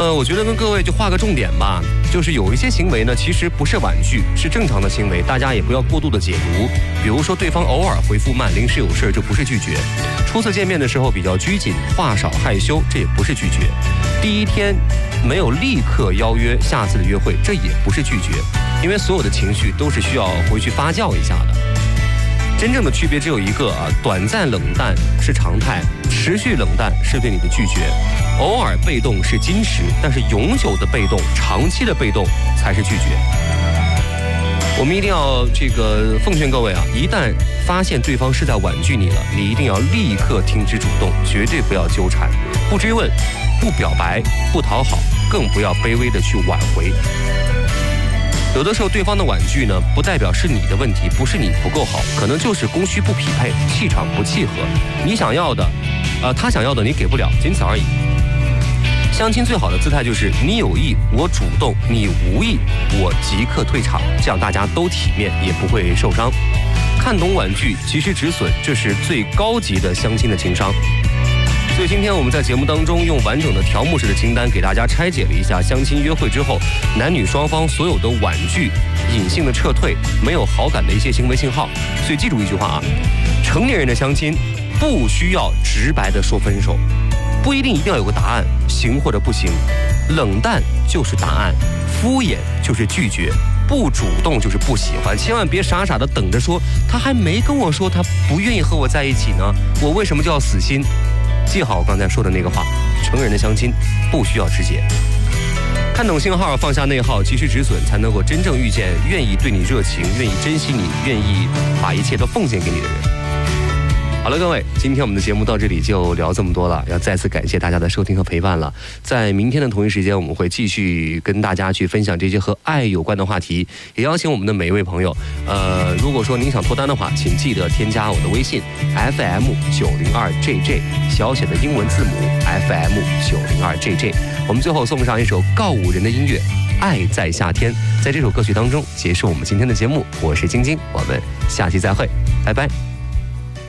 我觉得跟各位就画个重点吧，就是有一些行为呢，其实不是婉拒，是正常的行为，大家也不要过度的解读。比如说，对方偶尔回复慢，临时有事，这不是拒绝；初次见面的时候比较拘谨，话少害羞，这也不是拒绝；第一天没有立刻邀约下次的约会，这也不是拒绝，因为所有的情绪都是需要回去发酵一下的。真正的区别只有一个啊，短暂冷淡是常态，持续冷淡是对你的拒绝，偶尔被动是矜持，但是永久的被动、长期的被动才是拒绝。我们一定要奉劝各位啊，一旦发现对方是在婉拒你了，你一定要立刻停止主动，绝对不要纠缠，不追问，不表白，不讨好，更不要卑微的去挽回。有的时候对方的婉拒呢，不代表是你的问题，不是你不够好，可能就是供需不匹配，气场不契合，你想要的他想要的你给不了，仅此而已。相亲最好的姿态就是你有意我主动，你无意我即刻退场，这样大家都体面，也不会受伤。看懂婉拒，及时止损，这是最高级的相亲的情商。所以今天我们在节目当中用完整的条目式的清单给大家拆解了一下相亲约会之后男女双方所有的婉拒、隐性的撤退、没有好感的一些行为信号。所以记住一句话啊，成年人的相亲不需要直白的说分手，不一定要有个答案，行或者不行，冷淡就是答案，敷衍就是拒绝，不主动就是不喜欢，千万别傻傻的等着说他还没跟我说他不愿意和我在一起呢，我为什么就要死心？记好我刚才说的那个话，成人的相亲不需要直接。看懂信号，放下内耗，及时止损，才能够真正遇见愿意对你热情、愿意珍惜你、愿意把一切都奉献给你的人。好了，各位，今天我们的节目到这里就聊这么多了，要再次感谢大家的收听和陪伴了。在明天的同一时间，我们会继续跟大家去分享这些和爱有关的话题，也邀请我们的每一位朋友，如果说您想脱单的话，请记得添加我的微信 FM902JJ， 小写的英文字母 FM902JJ。我们最后送上一首告五人的音乐《爱在夏天》，在这首歌曲当中结束我们今天的节目。我是晶晶，我们下期再会，拜拜。